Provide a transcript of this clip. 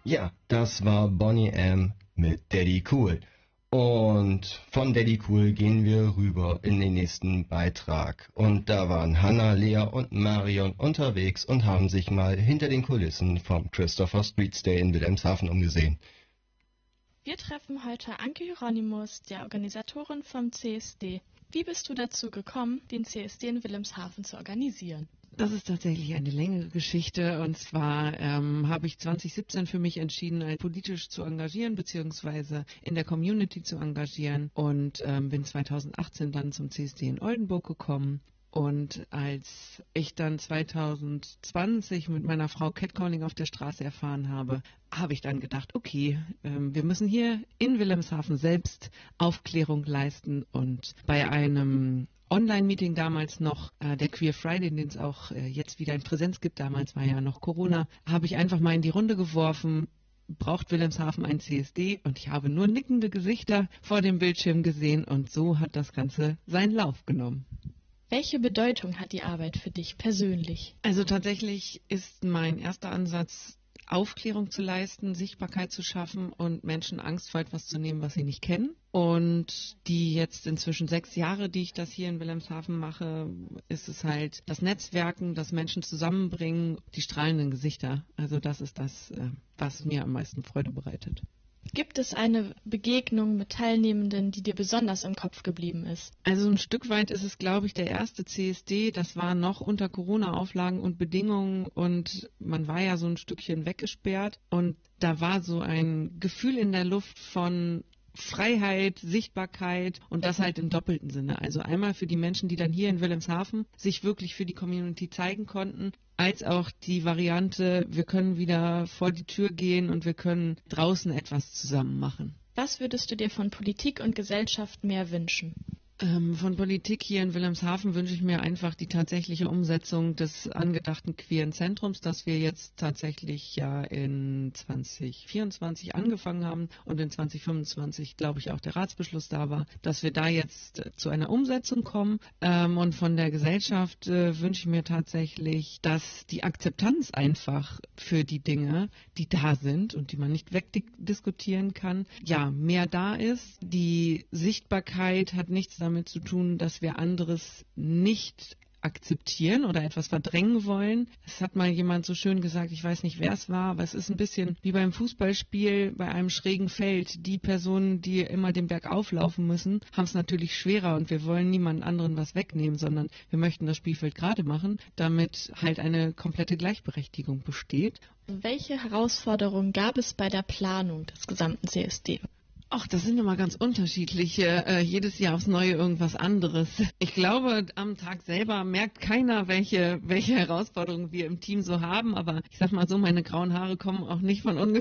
Ja, das war Boney M. mit Daddy Cool. Und von Daddy Cool gehen wir rüber in den nächsten Beitrag. Und da waren Hannah, Lea und Marion unterwegs und haben sich mal hinter den Kulissen vom Christopher Street Day in Wilhelmshaven umgesehen. Wir treffen heute Anke Hieronymus, der Organisatorin vom CSD. Wie bist du dazu gekommen, den CSD in Wilhelmshaven zu organisieren? Das ist tatsächlich eine längere Geschichte, und zwar habe ich 2017 für mich entschieden, politisch zu engagieren bzw. in der Community zu engagieren, und bin 2018 dann zum CSD in Oldenburg gekommen. Und als ich dann 2020 mit meiner Frau Catcalling auf der Straße erfahren habe, habe ich dann gedacht, okay, wir müssen hier in Wilhelmshaven selbst Aufklärung leisten, und bei einem Online-Meeting damals noch, der Queer Friday, den es auch jetzt wieder in Präsenz gibt, damals war ja noch Corona, habe ich einfach mal in die Runde geworfen: Braucht Wilhelmshaven ein CSD? Und ich habe nur nickende Gesichter vor dem Bildschirm gesehen, und so hat das Ganze seinen Lauf genommen. Welche Bedeutung hat die Arbeit für dich persönlich? Also tatsächlich ist mein erster Ansatz, Aufklärung zu leisten, Sichtbarkeit zu schaffen und Menschen Angst vor etwas zu nehmen, was sie nicht kennen. Und die jetzt inzwischen 6 Jahre, die ich das hier in Wilhelmshaven mache, ist es halt das Netzwerken, das Menschen zusammenbringen, die strahlenden Gesichter. Also das ist das, was mir am meisten Freude bereitet. Gibt es eine Begegnung mit Teilnehmenden, die dir besonders im Kopf geblieben ist? Also ein Stück weit ist es, glaube ich, der erste CSD. Das war noch unter Corona-Auflagen und Bedingungen, und man war ja so ein Stückchen weggesperrt. Und da war so ein Gefühl in der Luft von Freiheit, Sichtbarkeit, und das halt im doppelten Sinne. Also einmal für die Menschen, die dann hier in Wilhelmshaven sich wirklich für die Community zeigen konnten, als auch die Variante, wir können wieder vor die Tür gehen und wir können draußen etwas zusammen machen. Was würdest du dir von Politik und Gesellschaft mehr wünschen? Von Politik hier in Wilhelmshaven wünsche ich mir einfach die tatsächliche Umsetzung des angedachten queeren Zentrums, das wir jetzt tatsächlich ja in 2024 angefangen haben und in 2025, glaube ich, auch der Ratsbeschluss da war, dass wir da jetzt zu einer Umsetzung kommen. Und von der Gesellschaft wünsche ich mir tatsächlich, dass die Akzeptanz einfach für die Dinge, die da sind und die man nicht wegdiskutieren kann, ja, mehr da ist. Die Sichtbarkeit hat nichts damit zu tun, dass wir anderes nicht akzeptieren oder etwas verdrängen wollen. Es hat mal jemand so schön gesagt, ich weiß nicht, wer es war, aber es ist ein bisschen wie beim Fußballspiel bei einem schrägen Feld. Die Personen, die immer den Berg auflaufen müssen, haben es natürlich schwerer, und wir wollen niemand anderen was wegnehmen, sondern wir möchten das Spielfeld gerade machen, damit halt eine komplette Gleichberechtigung besteht. Welche Herausforderungen gab es bei der Planung des gesamten CSD? Ach, das sind immer ganz unterschiedliche, jedes Jahr aufs Neue irgendwas anderes. Ich glaube, am Tag selber merkt keiner, welche Herausforderungen wir im Team so haben, aber ich sag mal so, meine grauen Haare kommen auch nicht von ungefähr.